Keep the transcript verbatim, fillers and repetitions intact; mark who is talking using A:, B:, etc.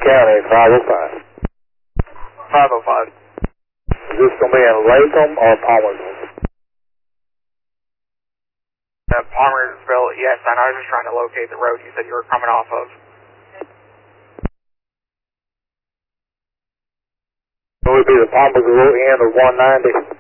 A: County, five oh five.
B: five oh five.
A: Is this going to be in Latham or Palmersville?
B: Uh, Palmersville, yes, and I was just trying to locate the road you said you were coming off of.
A: It would be the Palmersville end of one ninety.